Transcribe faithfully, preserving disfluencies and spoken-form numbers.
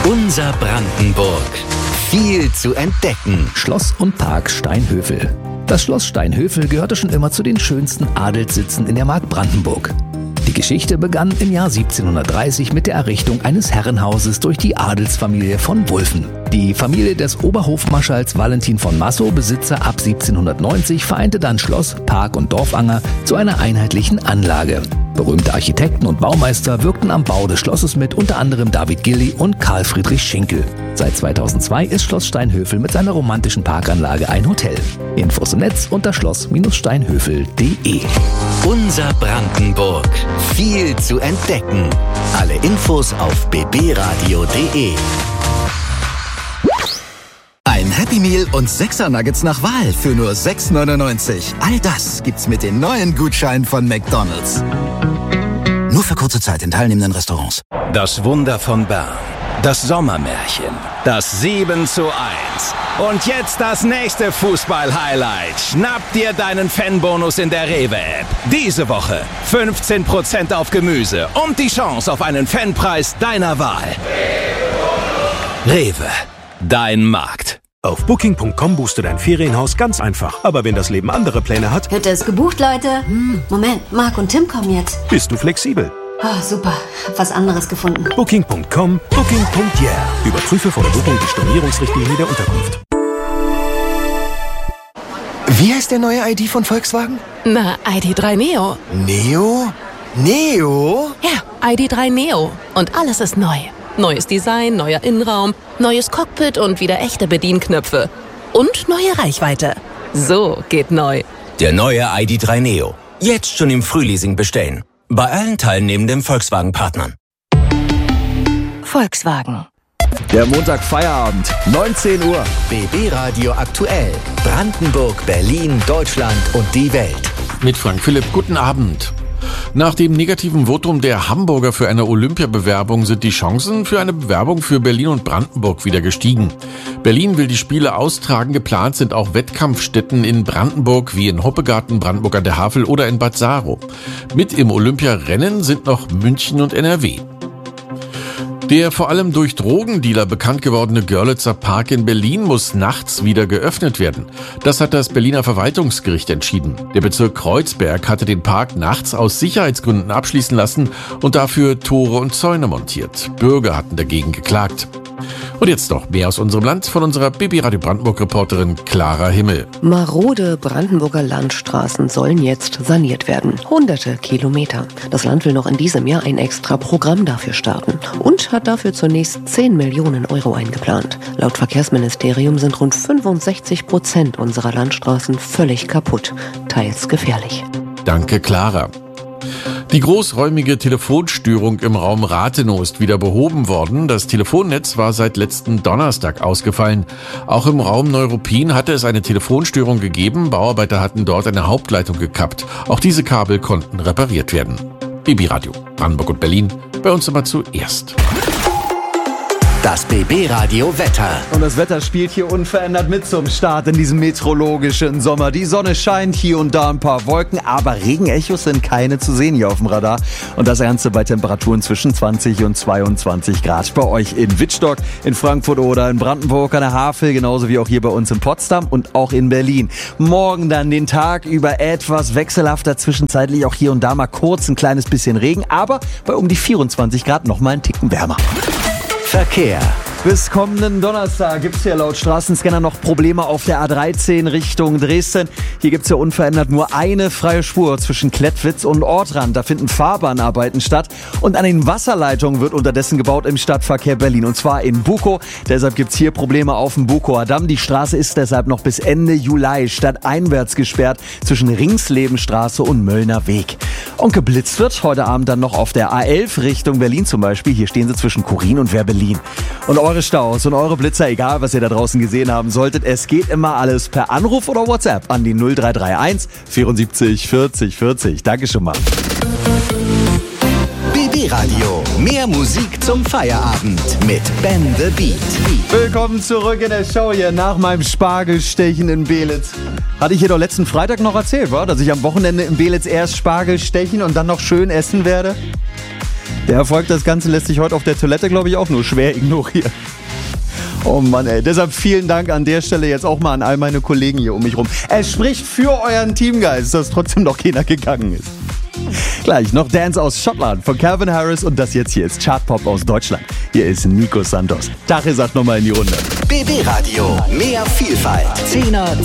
Unser Brandenburg. Viel zu entdecken. Schloss und Park Steinhöfel. Das Schloss Steinhöfel gehörte schon immer zu den schönsten Adelssitzen in der Mark Brandenburg. Die Geschichte begann im Jahr siebzehnhundertdreißig mit der Errichtung eines Herrenhauses durch die Adelsfamilie von Wulffen. Die Familie des Oberhofmarschalls Valentin von Massow, Besitzer ab siebzehnhundertneunzig, vereinte dann Schloss, Park und Dorfanger zu einer einheitlichen Anlage. Berühmte Architekten und Baumeister wirkten am Bau des Schlosses mit, unter anderem David Gilly und Karl Friedrich Schinkel. Seit zweitausendzwei ist Schloss Steinhöfel mit seiner romantischen Parkanlage ein Hotel. Infos im Netz unter schloss Steinhöfel punkt de. Unser Brandenburg. Viel zu entdecken. Alle Infos auf b b radio punkt de. Ein Happy Meal und sechser Nuggets nach Wahl für nur sechs neunundneunzig. All das gibt's mit den neuen Gutscheinen von McDonald's. Nur für kurze Zeit in teilnehmenden Restaurants. Das Wunder von Bern. Das Sommermärchen. Das sieben zu eins. Und jetzt das nächste Fußball-Highlight. Schnapp dir deinen Fanbonus in der Rewe-App. Diese Woche fünfzehn Prozent auf Gemüse und die Chance auf einen Fanpreis deiner Wahl. Rewe. Dein Markt. Auf booking punkt com buchst du dein Ferienhaus ganz einfach. Aber wenn das Leben andere Pläne hat... Hütte ist gebucht, Leute. Hm, Moment, Marc und Tim kommen jetzt. Bist du flexibel? Oh, super. Hab was anderes gefunden. booking punkt com, booking punkt yeah. Überprüfe vor der Buchung die Stornierungsrichtlinie der Unterkunft. Wie heißt der neue I D von Volkswagen? Na, I D drei Neo. Neo? Neo? Ja, I D drei Neo. Und alles ist neu. Neues Design, neuer Innenraum, neues Cockpit und wieder echte Bedienknöpfe. Und neue Reichweite. So geht neu. Der neue I D drei Neo. Jetzt schon im Frühleasing bestellen. Bei allen teilnehmenden Volkswagen-Partnern. Volkswagen. Der Montag Feierabend, neunzehn Uhr. B B Radio aktuell. Brandenburg, Berlin, Deutschland und die Welt. Mit Frank Philipp, guten Abend. Nach dem negativen Votum der Hamburger für eine Olympiabewerbung sind die Chancen für eine Bewerbung für Berlin und Brandenburg wieder gestiegen. Berlin will die Spiele austragen. Geplant sind auch Wettkampfstätten in Brandenburg wie in Hoppegarten, Brandenburg an der Havel oder in Bad Saro. Mit im Olympiarennen sind noch München und N R W. Der vor allem durch Drogendealer bekannt gewordene Görlitzer Park in Berlin muss nachts wieder geöffnet werden. Das hat das Berliner Verwaltungsgericht entschieden. Der Bezirk Kreuzberg hatte den Park nachts aus Sicherheitsgründen abschließen lassen und dafür Tore und Zäune montiert. Bürger hatten dagegen geklagt. Und jetzt noch mehr aus unserem Land von unserer B B Radio Brandenburg-Reporterin Clara Himmel. Marode Brandenburger Landstraßen sollen jetzt saniert werden. Hunderte Kilometer. Das Land will noch in diesem Jahr ein extra Programm dafür starten und hat dafür zunächst zehn Millionen Euro eingeplant. Laut Verkehrsministerium sind rund fünfundsechzig Prozent unserer Landstraßen völlig kaputt, teils gefährlich. Danke, Clara. Die großräumige Telefonstörung im Raum Rathenow ist wieder behoben worden. Das Telefonnetz war seit letzten Donnerstag ausgefallen. Auch im Raum Neuruppin hatte es eine Telefonstörung gegeben. Bauarbeiter hatten dort eine Hauptleitung gekappt. Auch diese Kabel konnten repariert werden. B B Radio, Brandenburg und Berlin, bei uns immer zuerst. Das B B Radio Wetter. Und das Wetter spielt hier unverändert mit zum Start in diesem meteorologischen Sommer. Die Sonne scheint, hier und da ein paar Wolken, aber Regenechos sind keine zu sehen hier auf dem Radar. Und das Ganze bei Temperaturen zwischen zwanzig und zweiundzwanzig Grad. Bei euch in Wittstock, in Frankfurt oder in Brandenburg an der Havel, genauso wie auch hier bei uns in Potsdam und auch in Berlin. Morgen dann den Tag über etwas wechselhafter, zwischenzeitlich auch hier und da mal kurz ein kleines bisschen Regen, aber bei um die vierundzwanzig Grad noch mal einen Ticken wärmer. Verkehr. Bis kommenden Donnerstag gibt es hier laut Straßenscanner noch Probleme auf der A dreizehn Richtung Dresden. Hier gibt es ja unverändert nur eine freie Spur zwischen Klettwitz und Ortrand. Da finden Fahrbahnarbeiten statt. Und an den Wasserleitungen wird unterdessen gebaut im Stadtverkehr Berlin. Und zwar in Bukow. Deshalb gibt es hier Probleme auf dem Bukower Damm. Die Straße ist deshalb noch bis Ende Juli stadteinwärts gesperrt zwischen Ringslebenstraße und Möllner Weg. Und geblitzt wird heute Abend dann noch auf der A elf Richtung Berlin zum Beispiel. Hier stehen sie zwischen Kurin und Werbelin. Und eure Staus und eure Blitzer, egal was ihr da draußen gesehen haben solltet, es geht immer alles per Anruf oder WhatsApp an die null drei drei eins vierundsiebzig vierzig vierzig. Danke schon mal. B B Radio. Mehr Musik zum Feierabend mit Ben the Beat. Willkommen zurück in der Show hier nach meinem Spargelstechen in Belitz. Hatte ich hier doch letzten Freitag noch erzählt, wa? Dass ich am Wochenende in Belitz erst Spargel stechen und dann noch schön essen werde? Der Erfolg des Ganzen lässt sich heute auf der Toilette, glaube ich, auch nur schwer ignorieren. Oh Mann, ey. Deshalb vielen Dank an der Stelle jetzt auch mal an all meine Kollegen hier um mich rum. Es spricht für euren Teamgeist, dass trotzdem noch keiner gegangen ist. Gleich noch Dance aus Schottland von Calvin Harris und das jetzt hier ist Chartpop aus Deutschland. Hier ist Nico Santos. Tache sagt nochmal in die Runde. B B Radio, mehr Vielfalt. Zehner